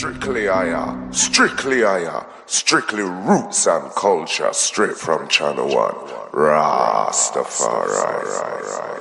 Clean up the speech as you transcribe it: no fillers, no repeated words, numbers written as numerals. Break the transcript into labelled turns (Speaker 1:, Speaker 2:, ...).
Speaker 1: Strictly higher, strictly roots and culture, straight from Channel One, Rastafari.